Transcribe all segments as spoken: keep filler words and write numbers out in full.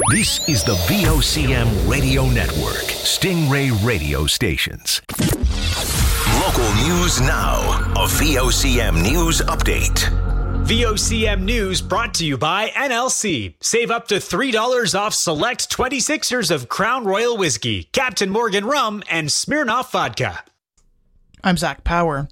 This is the V O C M Radio Network, Stingray Radio Stations. Local news now. A V O C M News Update. V O C M News brought to you by N L C. Save up to three dollars off select twenty-sixers of Crown Royal Whiskey, Captain Morgan Rum, and Smirnoff Vodka. I'm Zach Power.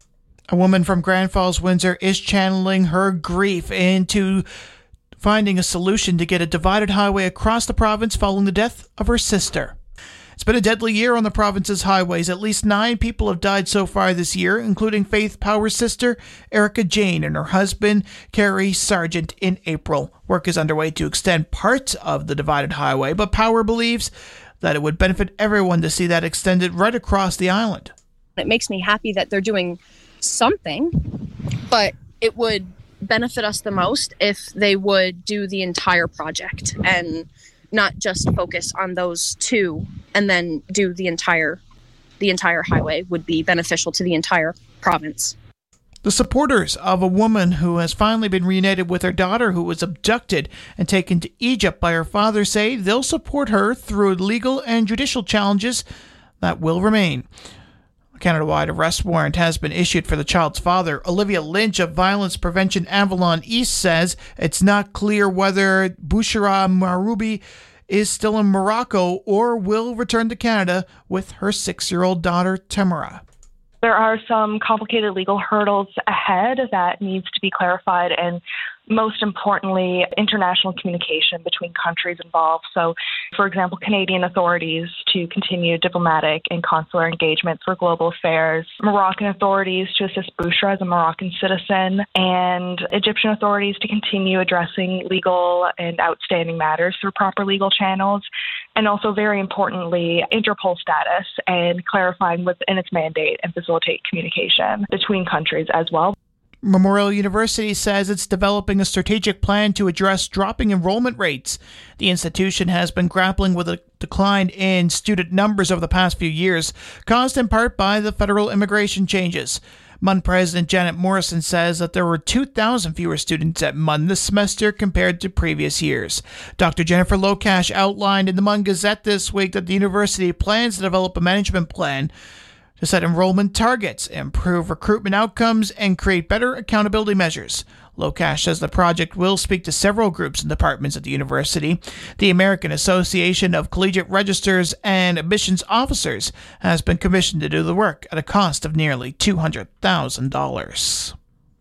A woman from Grand Falls, Windsor is channeling her grief into finding a solution to get a divided highway across the province following the death of her sister. It's been a deadly year on the province's highways. At least nine people have died so far this year, including Faith Power's sister, Erica Jane, and her husband, Kerry Sargent, in April. Work is underway to extend parts of the divided highway, but Power believes that it would benefit everyone to see that extended right across the island. It makes me happy that they're doing something, but it would benefit us the most if they would do the entire project and not just focus on those two and then do the entire the entire highway would be beneficial to the entire province. The supporters of a woman who has finally been reunited with her daughter who was abducted and taken to Egypt by her father say they'll support her through legal and judicial challenges that will remain. A Canada-wide arrest warrant has been issued for the child's father. Olivia Lynch of Violence Prevention Avalon East says it's not clear whether Bouchra Maroubi is still in Morocco or will return to Canada with her six-year-old daughter, Tamara. There are some complicated legal hurdles ahead that needs to be clarified, and most importantly, international communication between countries involved. So, for example, Canadian authorities to continue diplomatic and consular engagements for global affairs, Moroccan authorities to assist Bouchra as a Moroccan citizen, and Egyptian authorities to continue addressing legal and outstanding matters through proper legal channels, and also, very importantly, Interpol status and clarifying within its mandate and facilitate communication between countries as well. Memorial University says it's developing a strategic plan to address dropping enrollment rates. The institution has been grappling with a decline in student numbers over the past few years, caused in part by the federal immigration changes. M U N President Janet Morrison says that there were two thousand fewer students at M U N this semester compared to previous years. Doctor Jennifer Lokash outlined in the M U N Gazette this week that the university plans to develop a management plan to set enrollment targets, improve recruitment outcomes, and create better accountability measures. Lokash says the project will speak to several groups and departments at the university. The American Association of Collegiate Registrars and Admissions Officers has been commissioned to do the work at a cost of nearly two hundred thousand dollars.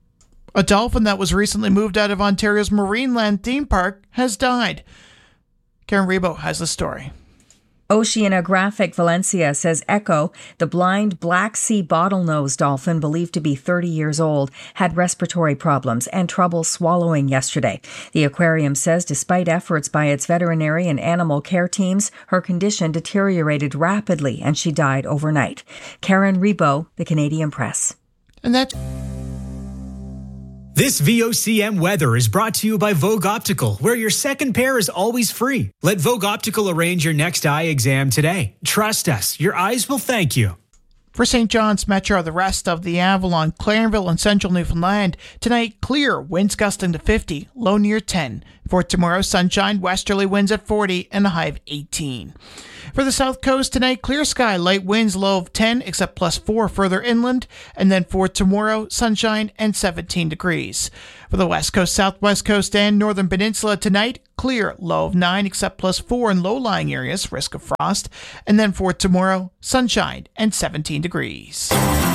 A dolphin that was recently moved out of Ontario's Marineland theme park has died. Karen Rebo has the story. Oceanographic Valencia says Echo, the blind Black Sea bottlenose dolphin believed to be thirty years old, had respiratory problems and trouble swallowing yesterday. The aquarium says despite efforts by its veterinary and animal care teams, her condition deteriorated rapidly and she died overnight. Karen Rebo, The Canadian Press. And that's... This V O C M weather is brought to you by Vogue Optical, where your second pair is always free. Let Vogue Optical arrange your next eye exam today. Trust us, your eyes will thank you. For Saint John's Metro, the rest of the Avalon, Clarenville, and central Newfoundland, tonight clear, winds gusting to fifty, low near ten. For tomorrow, sunshine, westerly winds at forty, and a high of eighteen. For the south coast, tonight clear sky, light winds, low of ten, except plus four further inland. And then for tomorrow, sunshine and seventeen degrees. For the west coast, southwest coast, and northern peninsula, tonight clear, low of nine, except plus four in low-lying areas, risk of frost. And then for tomorrow, sunshine and seventeen degrees.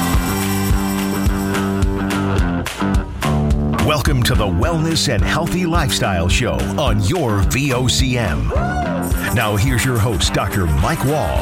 Welcome to the Wellness and Healthy Lifestyle Show on your V O C M. Now here's your host, Doctor Mike Wall.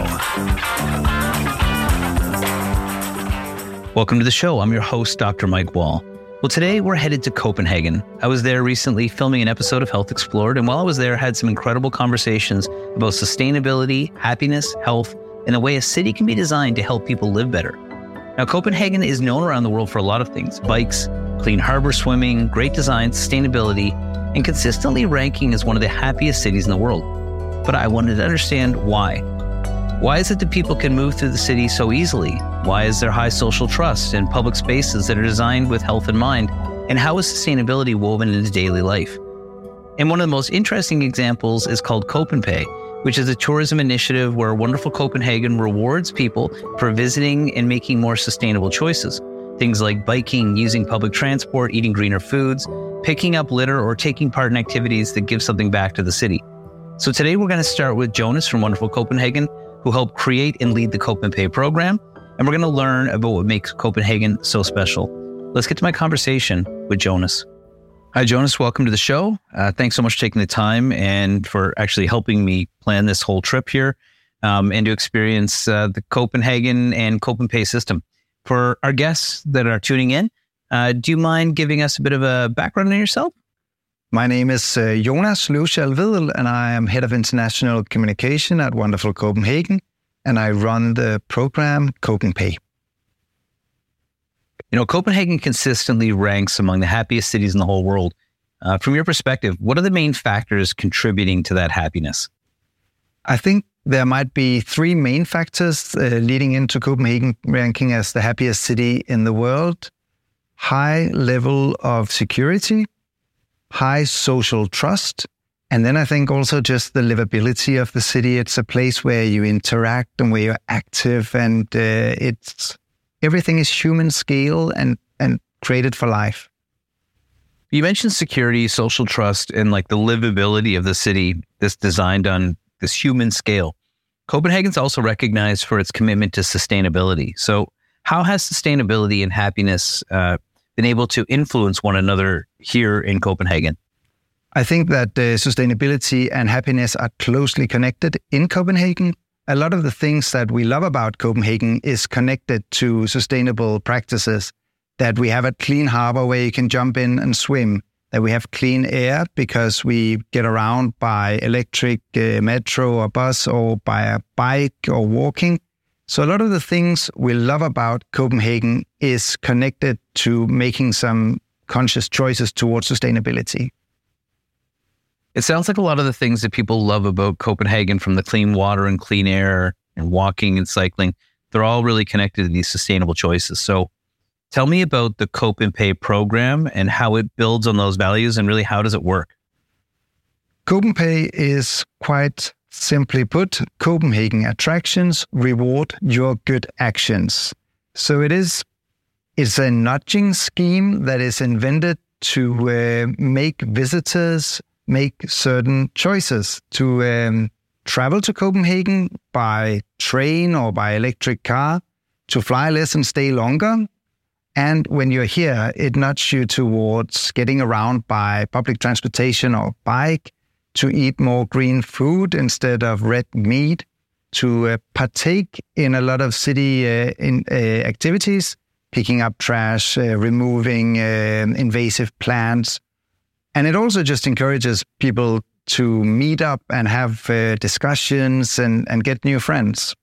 Welcome to the show. I'm your host, Doctor Mike Wall. Well, today we're headed to Copenhagen. I was there recently filming an episode of Health Explored, and while I was there, I had some incredible conversations about sustainability, happiness, health, and the way a city can be designed to help people live better. Now, Copenhagen is known around the world for a lot of things: bikes, clean harbor swimming, great design, sustainability, and consistently ranking as one of the happiest cities in the world. But I wanted to understand why. Why is it that people can move through the city so easily? Why is there high social trust and public spaces that are designed with health in mind? And how is sustainability woven into daily life? And one of the most interesting examples is called CopenPay, which is a tourism initiative where wonderful Copenhagen rewards people for visiting and making more sustainable choices. Things like biking, using public transport, eating greener foods, picking up litter, or taking part in activities that give something back to the city. So today we're going to start with Jonas from wonderful Copenhagen, who helped create and lead the CopenPay program. And we're going to learn about what makes Copenhagen so special. Let's get to my conversation with Jonas. Hi, Jonas. Welcome to the show. Uh, thanks so much for taking the time and for actually helping me plan this whole trip here um, and to experience uh, the Copenhagen and CopenPay system. For our guests that are tuning in, uh, do you mind giving us a bit of a background on yourself? My name is uh, Jonas Løvskjald-Vedel, and I am Head of International Communication at Wonderful Copenhagen, and I run the program CopenPay. You know, Copenhagen consistently ranks among the happiest cities in the whole world. Uh, from your perspective, what are the main factors contributing to that happiness? I think there might be three main factors uh, leading into Copenhagen ranking as the happiest city in the world. High level of security, high social trust, and then I think also just the livability of the city. It's a place where you interact and where you're active, and uh, it's everything is human scale and, and created for life. You mentioned security, social trust, and like the livability of the city that's designed on this human scale. Copenhagen's also recognized for its commitment to sustainability. So how has sustainability and happiness uh, been able to influence one another here in Copenhagen? I think that uh, sustainability and happiness are closely connected in Copenhagen. A lot of the things that we love about Copenhagen is connected to sustainable practices, that we have a clean harbor where you can jump in and swim, that we have clean air because we get around by electric uh, metro or bus or by a bike or walking. So a lot of the things we love about Copenhagen is connected to making some conscious choices towards sustainability. It sounds like a lot of the things that people love about Copenhagen, from the clean water and clean air and walking and cycling, they're all really connected to these sustainable choices. So tell me about the CopenPay program and how it builds on those values, and really how does it work? CopenPay is quite simply put, Copenhagen attractions reward your good actions. So it is it's a nudging scheme that is invented to uh, make visitors make certain choices to um, travel to Copenhagen by train or by electric car, to fly less and stay longer. And when you're here, it nudges you towards getting around by public transportation or bike, to eat more green food instead of red meat, to uh, partake in a lot of city uh, in, uh, activities, picking up trash, uh, removing uh, invasive plants. And it also just encourages people to meet up and have uh, discussions and, and get new friends.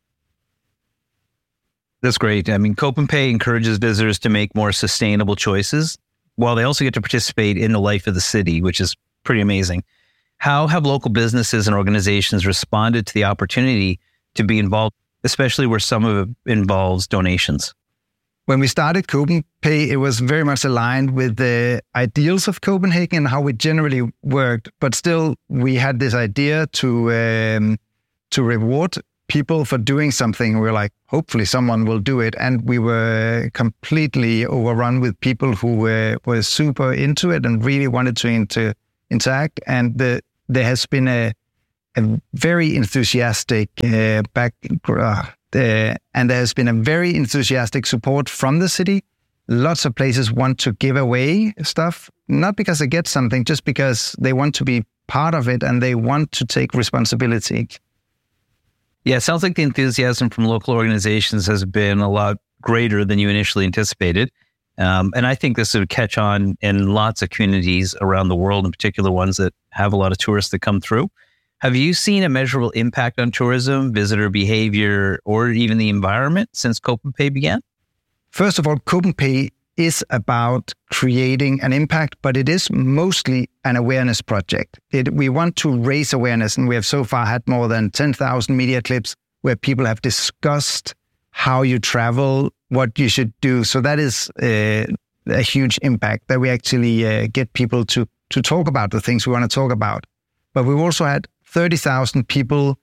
That's great. I mean, CopenPay encourages visitors to make more sustainable choices, while they also get to participate in the life of the city, which is pretty amazing. How have local businesses and organizations responded to the opportunity to be involved, especially where some of it involves donations? When we started CopenPay, it was very much aligned with the ideals of Copenhagen and how we generally worked. But still, we had this idea to um, to reward people for doing something. We were like, hopefully someone will do it. And we were completely overrun with people who were, were super into it and really wanted to inter, interact. And the, there has been a, a very enthusiastic uh, back... Uh, Uh, and there has been a very enthusiastic support from the city. Lots of places want to give away stuff, not because they get something, just because they want to be part of it and they want to take responsibility. Yeah, it sounds like the enthusiasm from local organizations has been a lot greater than you initially anticipated. Um, and I think this would catch on in lots of communities around the world, in particular ones that have a lot of tourists that come through. Have you seen a measurable impact on tourism, visitor behavior, or even the environment since CopenPay began? First of all, CopenPay is about creating an impact, but it is mostly an awareness project. It, we want to raise awareness, and we have so far had more than ten thousand media clips where people have discussed how you travel, what you should do. So that is uh, a huge impact, that we actually uh, get people to to talk about the things we want to talk about. But we've also had thirty thousand people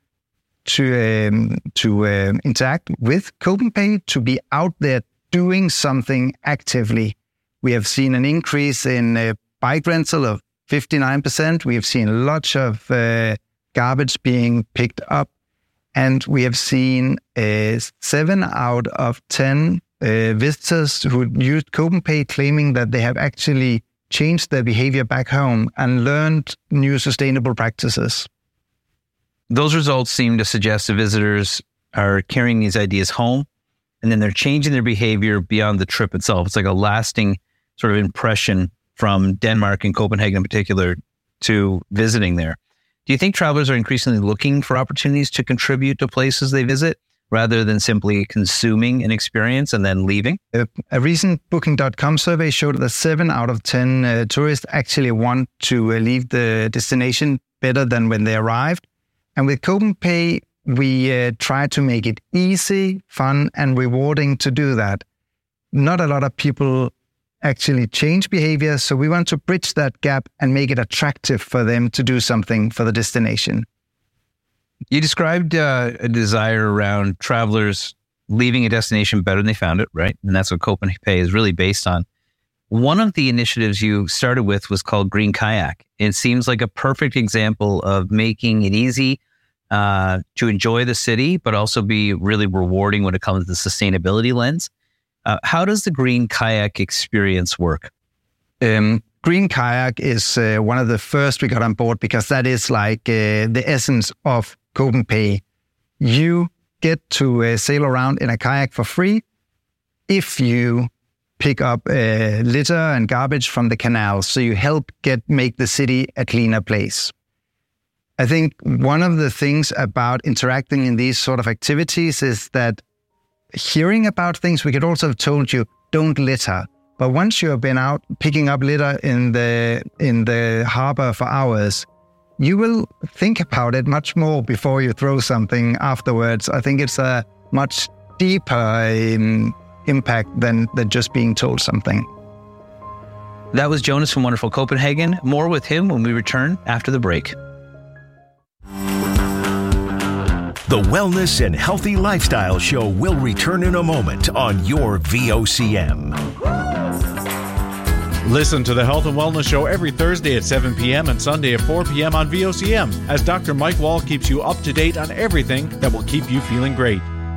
to um, to um, interact with CopenPay, to be out there doing something actively. We have seen an increase in uh, bike rental of fifty-nine percent. We have seen lots of uh, garbage being picked up. And we have seen uh, seven out of ten uh, visitors who used CopenPay claiming that they have actually changed their behavior back home and learned new sustainable practices. Those results seem to suggest that visitors are carrying these ideas home, and then they're changing their behavior beyond the trip itself. It's like a lasting sort of impression from Denmark and Copenhagen in particular to visiting there. Do you think travelers are increasingly looking for opportunities to contribute to places they visit rather than simply consuming an experience and then leaving? A, a recent Booking dot com survey showed that seven out of ten uh, tourists actually want to uh, leave the destination better than when they arrived. And with CopenPay, we uh, try to make it easy, fun, and rewarding to do that. Not a lot of people actually change behavior, so we want to bridge that gap and make it attractive for them to do something for the destination. You described uh, a desire around travelers leaving a destination better than they found it, right? And that's what CopenPay is really based on. One of the initiatives you started with was called Green Kayak. It seems like a perfect example of making it easy uh, to enjoy the city, but also be really rewarding when it comes to the sustainability lens. Uh, how does the Green Kayak experience work? Um, Green Kayak is uh, one of the first we got on board because that is like uh, the essence of CopenPay. You get to uh, sail around in a kayak for free if you pick up uh, litter and garbage from the canals. So you help get make the city a cleaner place. I think one of the things about interacting in these sort of activities is that hearing about things, we could also have told you, don't litter. But once you have been out picking up litter in the in the harbor for hours, you will think about it much more before you throw something afterwards. I think it's a much deeper um, impact than, than just being told something. That was Jonas from wonderful Copenhagen. More with him when we return after the break. The Wellness and Healthy Lifestyle Show will return in a moment on your V O C M. Listen to the Health and Wellness Show every Thursday at seven p.m. and Sunday at four p.m. on V O C M as Doctor Mike Wall keeps you up to date on everything that will keep you feeling great.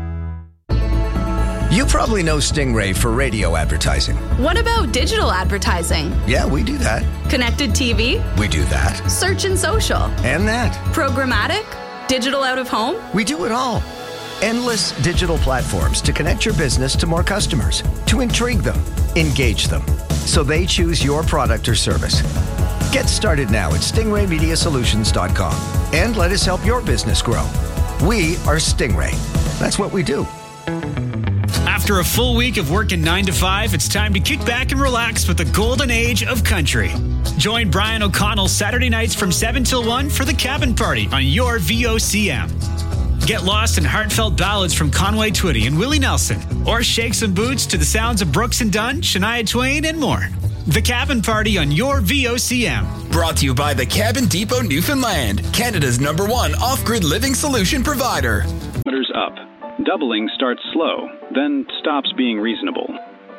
You probably know Stingray for radio advertising. What about digital advertising? Yeah, we do that. Connected T V? We do that. Search and social? And that. Programmatic? Digital out of home? We do it all. Endless digital platforms to connect your business to more customers, to intrigue them, engage them, so they choose your product or service. Get started now at stingray media solutions dot com and let us help your business grow. We are Stingray. That's what we do. After a full week of working nine to five, it's time to kick back and relax with the golden age of country. Join Brian O'Connell Saturday nights from seven till one for the Cabin Party on your V O C M. Get lost in heartfelt ballads from Conway Twitty and Willie Nelson, or shake some boots to the sounds of Brooks and Dunn, Shania Twain, and more. The Cabin Party on your V O C M. Brought to you by the Cabin Depot Newfoundland, Canada's number one off-grid living solution provider. Meters up. Doubling starts slow, then stops being reasonable.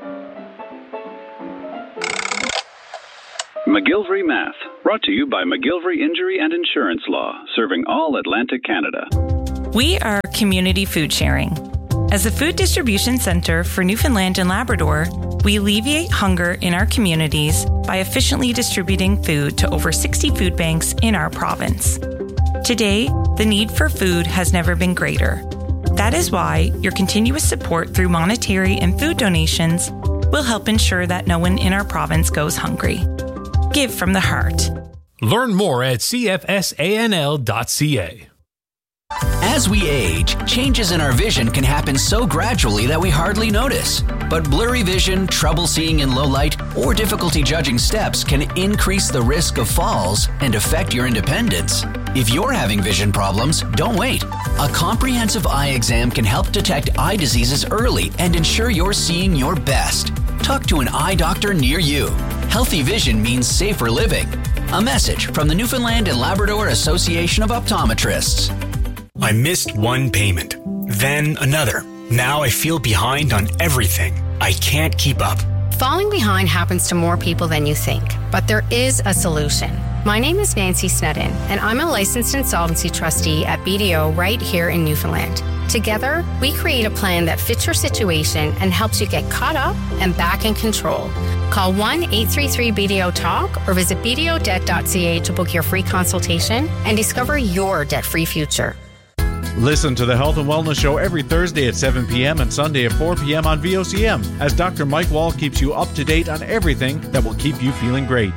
McGilvery Math, brought to you by McGilvery Injury and Insurance Law, serving all Atlantic Canada. We are community food sharing. As a food distribution center for Newfoundland and Labrador, we alleviate hunger in our communities by efficiently distributing food to over sixty food banks in our province. Today, the need for food has never been greater. That is why your continuous support through monetary and food donations will help ensure that no one in our province goes hungry. Give from the heart. Learn more at c f s a n l dot c a. As we age, changes in our vision can happen so gradually that we hardly notice. But blurry vision, trouble seeing in low light, or difficulty judging steps can increase the risk of falls and affect your independence. If you're having vision problems, don't wait. A comprehensive eye exam can help detect eye diseases early and ensure you're seeing your best. Talk to an eye doctor near you. healthy vision means safer living. A message from the Newfoundland and Labrador Association of Optometrists. I missed one payment, then another. Now I feel behind on everything. I can't keep up. Falling behind happens to more people than you think, but there is a solution. My name is Nancy Snedden, and I'm a licensed insolvency trustee at B D O right here in Newfoundland. Together, we create a plan that fits your situation and helps you get caught up and back in control. Call one eight three three B D O TALK or visit b d o debt dot c a to book your free consultation and discover your debt-free future. Listen to the Health and Wellness Show every Thursday at seven p.m. and Sunday at four p.m. on V O C M as Doctor Mike Wall keeps you up to date on everything that will keep you feeling great.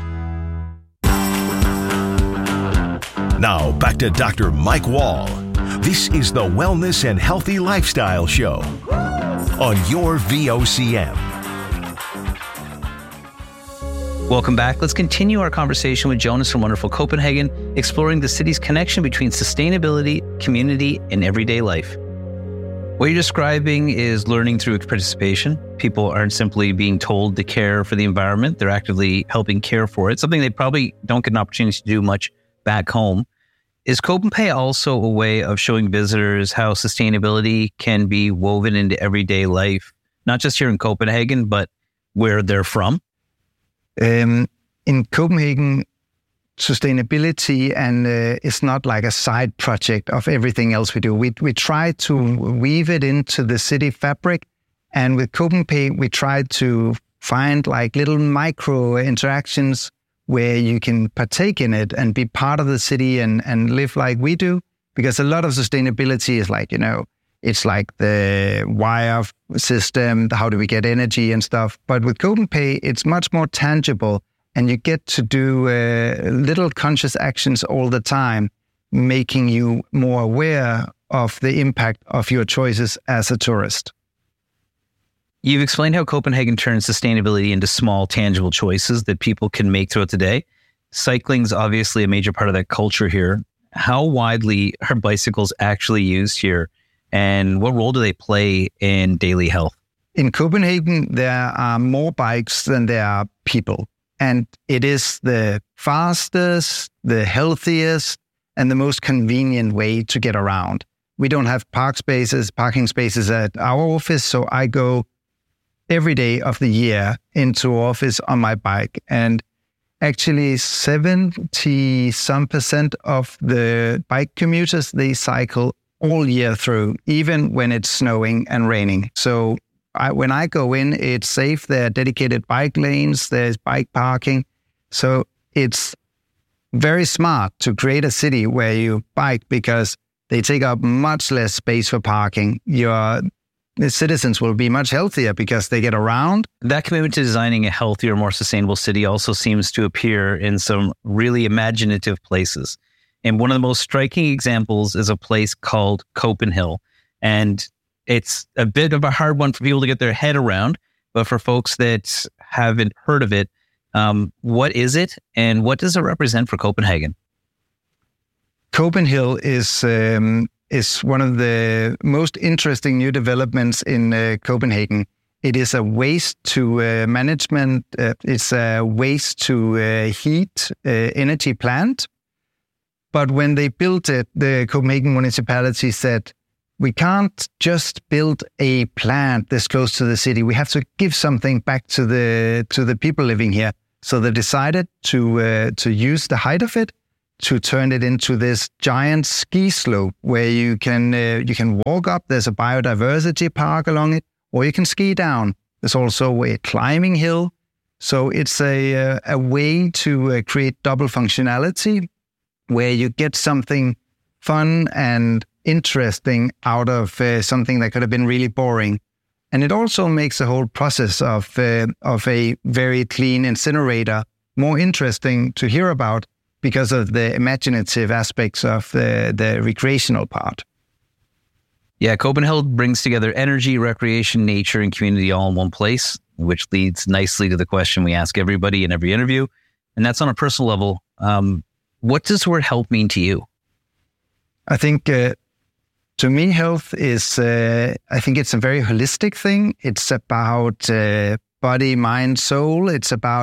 Now back to Doctor Mike Wall. This is the Wellness and Healthy Lifestyle Show on your V O C M. Welcome back. Let's continue our conversation with Jonas from wonderful Copenhagen, exploring the city's connection between sustainability, community, and everyday life. What you're describing is learning through participation. People aren't simply being told to care for the environment. They're actively helping care for it, something they probably don't get an opportunity to do much back home. Is CopenPay also a way of showing visitors how sustainability can be woven into everyday life, not just here in Copenhagen, but where they're from? Um, in Copenhagen, sustainability and uh, it's not like a side project of everything else we do. We we try to weave it into the city fabric, and with CopenPay, we try to find like little micro interactions where you can partake in it and be part of the city and, and live like we do. Because a lot of sustainability is like, you know, it's like the wire system, how do we get energy and stuff. But with CopenPay, it's much more tangible and you get to do uh, little conscious actions all the time, making you more aware of the impact of your choices as a tourist. You've explained how Copenhagen turns sustainability into small, tangible choices that people can make throughout the day. Cycling's obviously a major part of that culture here. How widely are bicycles actually used here? And what role do they play in daily health? In Copenhagen, there are more bikes than there are people. And it is the fastest, the healthiest, and the most convenient way to get around. We don't have park spaces, parking spaces at our office, so I go every day of the year into office on my bike. And actually seventy some percent of the bike commuters, they cycle all year through, even when it's snowing and raining. So I, when I go in, it's safe. There are dedicated bike lanes. There's bike parking. So it's very smart to create a city where you bike because they take up much less space for parking. Your the citizens will be much healthier because they get around. That commitment to designing a healthier, more sustainable city also seems to appear in some really imaginative places. And one of the most striking examples is a place called Copenhill. And it's a bit of a hard one for people to get their head around. But for folks that haven't heard of it, um, what is it and what does it represent for Copenhagen? Copenhill is um, is one of the most interesting new developments in uh, Copenhagen. It is a waste to uh, management. Uh, it's a waste to uh, heat uh, energy plant. But when they built it, the Copenhagen municipality said, we can't just build a plant this close to the city. We have to give something back to the to the people living here. So they decided to uh, to use the height of it to turn it into this giant ski slope where you can uh, you can walk up. There's a biodiversity park along it, or you can ski down. There's also a climbing hill. So it's a uh, a way to uh, create double functionality, where you get something fun and interesting out of uh, something that could have been really boring. And it also makes the whole process of uh, of a very clean incinerator more interesting to hear about because of the imaginative aspects of the, the recreational part. Yeah, Copenhill brings together energy, recreation, nature, and community all in one place, which leads nicely to the question we ask everybody in every interview. And that's on a personal level. Um, what does the word health mean to you? I think uh, to me, health is, uh, I think it's a very holistic thing. It's about uh, body, mind, soul. It's about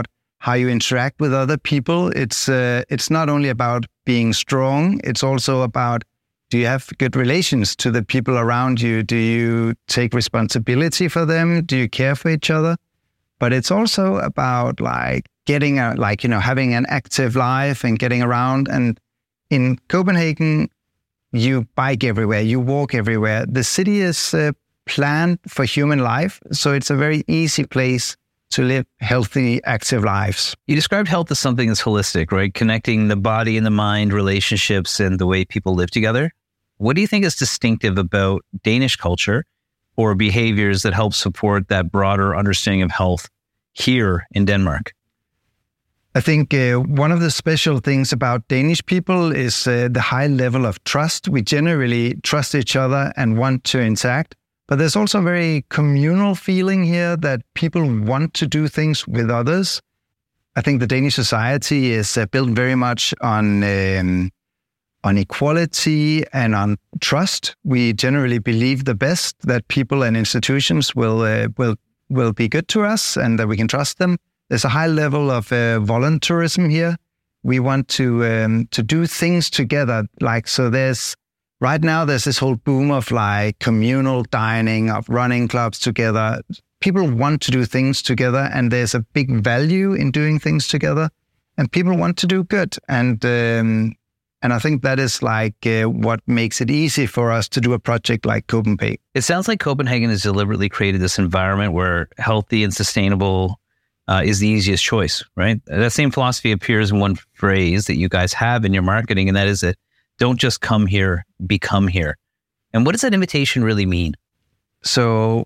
how you interact with other people. It's uh, it's not only about being strong, it's also about, do you have good relations to the people around you? Do you take responsibility for them? Do you care for each other? But it's also about like getting a, like, you know, having an active life and getting around. And in Copenhagen, you bike everywhere, you walk everywhere. The city is uh, planned for human life, so it's a very easy place to live healthy, active lives. You described health as something that's holistic, right? Connecting the body and the mind, relationships, and the way people live together. What do you think is distinctive about Danish culture or behaviors that help support that broader understanding of health here in Denmark? I think uh, one of the special things about Danish people is uh, the high level of trust. We generally trust each other and want to interact. But there's also a very communal feeling here that people want to do things with others. I think the Danish society is uh, built very much on um, on equality and on trust. We generally believe the best, that people and institutions will uh, will will be good to us and that we can trust them. There's a high level of uh, volunteerism here. We want to um, to do things together. Like so, there's. Right now, there's this whole boom of like communal dining, of running clubs together. People want to do things together, and there's a big value in doing things together. And people want to do good, and um, and I think that is like uh, what makes it easy for us to do a project like CopenPay. It sounds like Copenhagen has deliberately created this environment where healthy and sustainable uh, is the easiest choice, right? That same philosophy appears in one phrase that you guys have in your marketing, and that is that don't just come here, become here. And what does that invitation really mean? So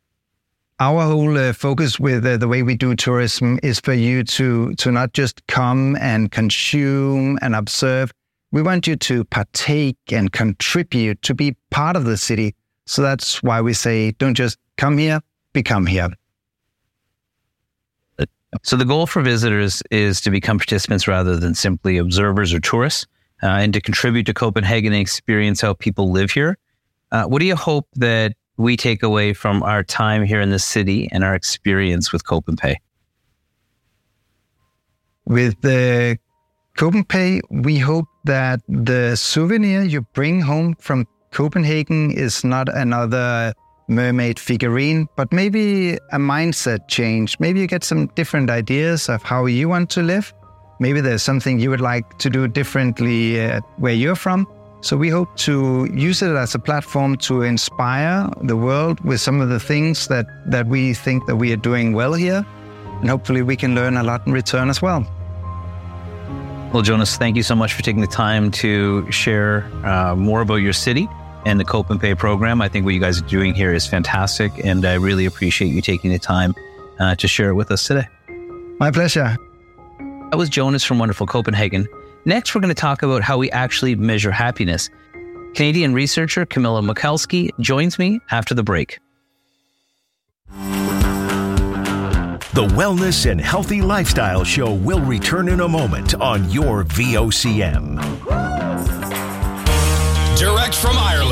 our whole uh, focus with uh, the way we do tourism is for you to, to not just come and consume and observe. We want you to partake and contribute, to be part of the city. So that's why we say, don't just come here, become here. So the goal for visitors is to become participants rather than simply observers or tourists. Uh, and to contribute to Copenhagen and experience how people live here. Uh, what do you hope that we take away from our time here in the city and our experience with CopenPay? With the CopenPay, we hope that the souvenir you bring home from Copenhagen is not another mermaid figurine, but maybe a mindset change. Maybe you get some different ideas of how you want to live. Maybe there's something you would like to do differently uh, where you're from. So we hope to use it as a platform to inspire the world with some of the things that, that we think that we are doing well here. And hopefully we can learn a lot in return as well. Well, Jonas, thank you so much for taking the time to share uh, more about your city and the CopenPay program. I think what you guys are doing here is fantastic, and I really appreciate you taking the time uh, to share it with us today. My pleasure. That was Jonas from wonderful Copenhagen. Next, we're going to talk about how we actually measure happiness. Canadian researcher Camilla Mikulski joins me after the break. The Wellness and Healthy Lifestyle Show will return in a moment on your V O C M. Direct from Ireland,